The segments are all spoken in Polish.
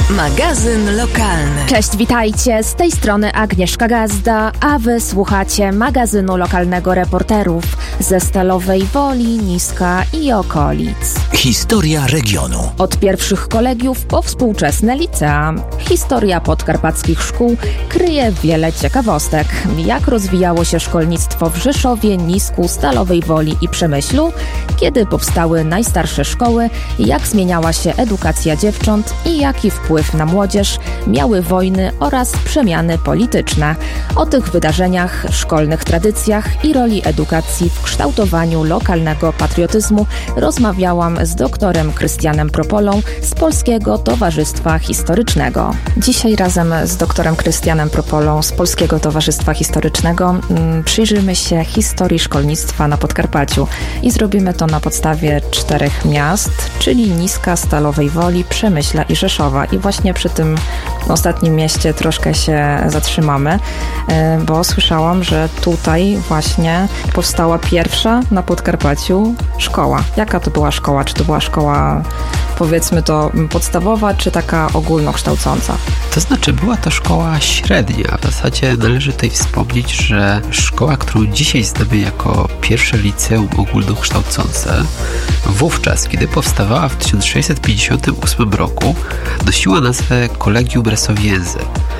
Magazyn lokalny. Cześć, witajcie. Z tej strony Agnieszka Gazda, a wy słuchacie magazynu lokalnego reporterów ze Stalowej Woli, Niska i okolic. Historia regionu. Od pierwszych kolegiów po współczesne licea. Historia podkarpackich szkół kryje wiele ciekawostek. Jak rozwijało się szkolnictwo w Rzeszowie, Nisku, Stalowej Woli i Przemyślu, kiedy powstały najstarsze szkoły, jak zmieniała się edukacja dziewcząt i jaki wpływ na młodzież miały wojny oraz przemiany polityczne. O tych wydarzeniach, szkolnych tradycjach i roli edukacji w kształtowaniu lokalnego patriotyzmu rozmawiałam z doktorem Krystianem Propolą z Polskiego Towarzystwa Historycznego. Dzisiaj razem z doktorem Krystianem Propolą z Polskiego Towarzystwa Historycznego przyjrzymy się historii szkolnictwa na Podkarpaciu i zrobimy to na podstawie 4 miast, czyli Niska, Stalowej Woli, Przemyśla i Rzeszowa. I właśnie przy tym ostatnim mieście troszkę się zatrzymamy, bo słyszałam, że tutaj właśnie powstała pierwsza na Podkarpaciu szkoła. Jaka to była szkoła? Czy to była szkoła, powiedzmy to, podstawowa, czy taka ogólnokształcąca? To znaczy, była to szkoła średnia. W zasadzie należy tutaj wspomnieć, że szkoła, którą dzisiaj znamy jako pierwsze liceum ogólnokształcące, wówczas, kiedy powstawała w 1658 roku, nosiła nazwę Collegium Resowiense.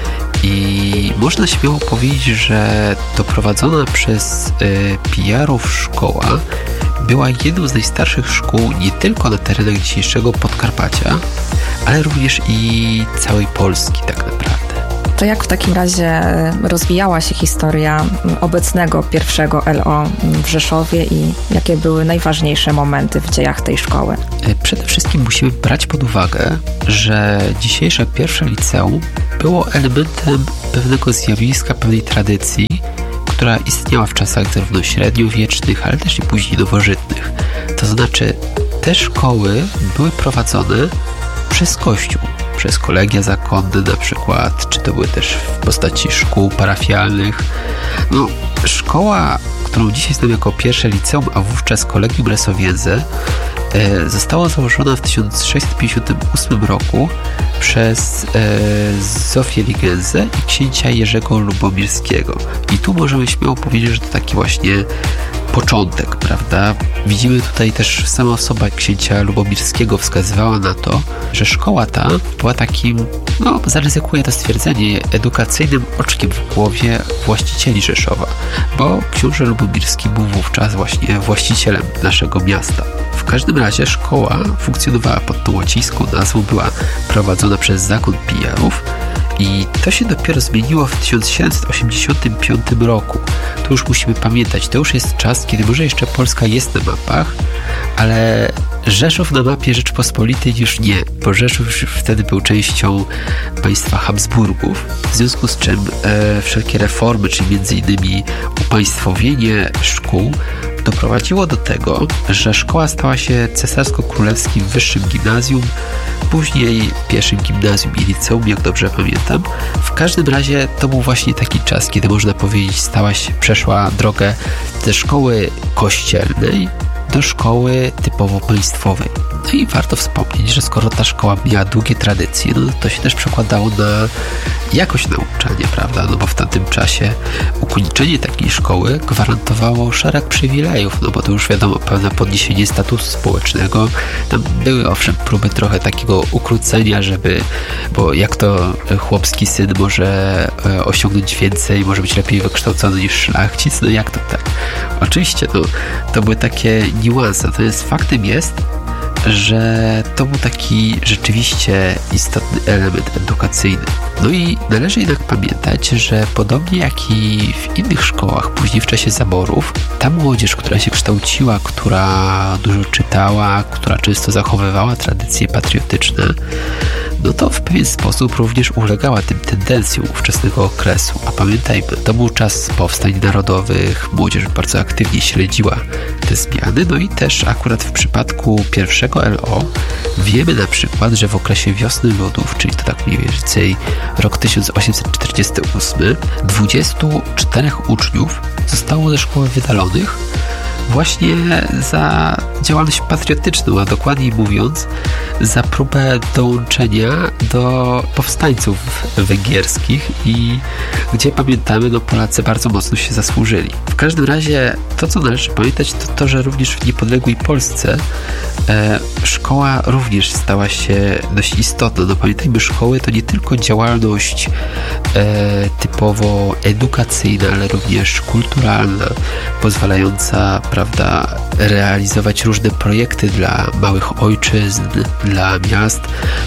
I można śmiało powiedzieć, że doprowadzona przez PR-ów szkoła była jedną z najstarszych szkół nie tylko na terenach dzisiejszego Podkarpacia, ale również i całej Polski tak naprawdę. To jak w takim razie rozwijała się historia obecnego pierwszego LO w Rzeszowie i jakie były najważniejsze momenty w dziejach tej szkoły? Przede wszystkim musimy brać pod uwagę, że dzisiejsze pierwsze liceum było elementem pewnego zjawiska, pewnej tradycji, która istniała w czasach zarówno średniowiecznych, ale też i później nowożytnych. To znaczy, te szkoły były prowadzone przez Kościół, przez kolegia zakonne na przykład, czy to były też w postaci szkół parafialnych. Szkoła, którą dzisiaj znamy jako pierwsze liceum, a wówczas Collegium Resowiense, została założona w 1658 roku przez Zofię Ligensę i księcia Jerzego Lubomirskiego. I tu możemy śmiało powiedzieć, że to taki właśnie początek, prawda? Widzimy tutaj też sama osoba księcia Lubomirskiego wskazywała na to, że szkoła ta była takim, zaryzykuję to stwierdzenie, edukacyjnym oczkiem w głowie właścicieli Rzeszowa, bo książę Lubomirski był wówczas właśnie właścicielem naszego miasta. W każdym razie szkoła funkcjonowała pod tą łacińską nazwą, była prowadzona przez zakon PR-ów i to się dopiero zmieniło w 1785 roku. Tu już musimy pamiętać, to już jest czas, kiedy może jeszcze Polska jest na mapach, ale Rzeszów na mapie Rzeczypospolitej już nie, bo Rzeszów już wtedy był częścią państwa Habsburgów, w związku z czym wszelkie reformy, czyli m.in. upaństwowienie szkół, doprowadziło do tego, że szkoła stała się cesarsko-królewskim wyższym gimnazjum, później pierwszym gimnazjum i liceum, jak dobrze pamiętam. W każdym razie to był właśnie taki czas, kiedy można powiedzieć przeszła drogę ze szkoły kościelnej do szkoły typowo państwowej. No i warto wspomnieć, że skoro ta szkoła miała długie tradycje, to się też przekładało na jakość nauczania, prawda? Bo w tamtym czasie ukończenie takiej szkoły gwarantowało szereg przywilejów, bo to już wiadomo, pewne podniesienie statusu społecznego. Tam były owszem próby trochę takiego ukrócenia, bo jak to chłopski syn może osiągnąć więcej, może być lepiej wykształcony niż szlachcic, jak to tak? Oczywiście to były takie niuanse, natomiast faktem jest, że to był taki rzeczywiście istotny element edukacyjny. I należy jednak pamiętać, że podobnie jak i w innych szkołach, później w czasie zaborów, ta młodzież, która się kształciła, która dużo czytała, która często zachowywała tradycje patriotyczne, to w pewien sposób również ulegała tym tendencjom ówczesnego okresu. A pamiętajmy, to był czas powstań narodowych, młodzież bardzo aktywnie śledziła te zmiany, i też akurat w przypadku pierwszego LO wiemy na przykład, że w okresie wiosny ludów, czyli to tak mniej więcej rok 1848, 24 uczniów zostało ze szkoły wydalonych właśnie za działalność patriotyczną, a dokładniej mówiąc za próbę dołączenia do powstańców węgierskich i gdzie pamiętamy, Polacy bardzo mocno się zasłużyli. W każdym razie to, co należy pamiętać, to to, że również w niepodległej Polsce szkoła również stała się dość istotna. Pamiętajmy, szkoły to nie tylko działalność typowo edukacyjna, ale również kulturalna, pozwalająca, prawda, realizować różne projekty dla małych ojczyzn, dla miast.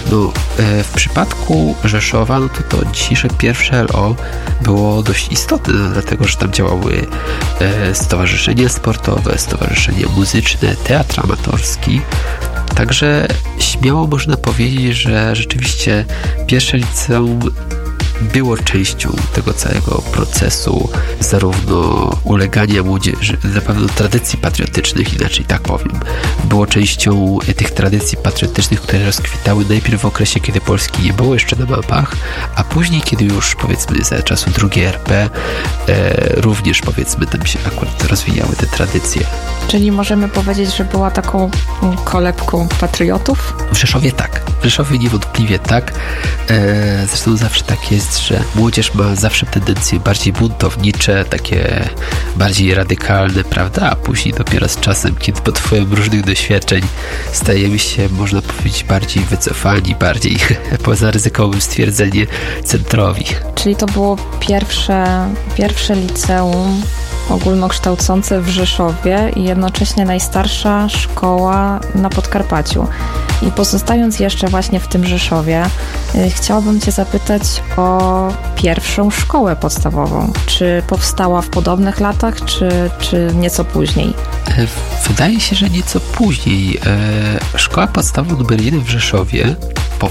W przypadku Rzeszowa, to dzisiejsze pierwsze LO było dość istotne, dlatego że tam działały stowarzyszenia sportowe, stowarzyszenia muzyczne, teatr amatorski. Także śmiało można powiedzieć, że rzeczywiście pierwsze liceum było częścią tego całego procesu, zarówno ulegania młodzieży, na pewno tradycji patriotycznych, inaczej tak powiem. Było częścią tych tradycji patriotycznych, które rozkwitały najpierw w okresie, kiedy Polski nie było jeszcze na mapach, a później, kiedy już, powiedzmy, za czasu II RP również, powiedzmy, tam się akurat rozwijały te tradycje. Czyli możemy powiedzieć, że była taką kolebką patriotów? W Rzeszowie tak. W Rzeszowie niewątpliwie tak. Zresztą zawsze tak jest, że młodzież ma zawsze tendencje bardziej buntownicze, takie bardziej radykalne, prawda? A później dopiero z czasem, kiedy pod wpływem różnych doświadczeń stajemy się, można powiedzieć, bardziej wycofani, bardziej, poza ryzykowym stwierdzenie, centrowi. Czyli to było pierwsze liceum ogólnokształcące w Rzeszowie i jednocześnie najstarsza szkoła na Podkarpaciu. I pozostając jeszcze właśnie w tym Rzeszowie, chciałabym Cię zapytać o pierwszą szkołę podstawową. Czy powstała w podobnych latach, czy nieco później? Wydaje się, że nieco później. Szkoła podstawowa nr 1 w Rzeszowie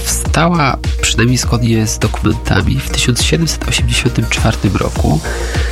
powstała, przynajmniej zgodnie z dokumentami, w 1784 roku.